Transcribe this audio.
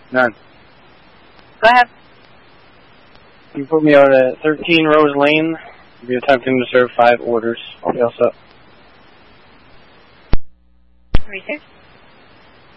None. Go ahead. You put me out at 13 Rose Lane. I'll be attempting to serve 5 orders. I'll be all set. Research.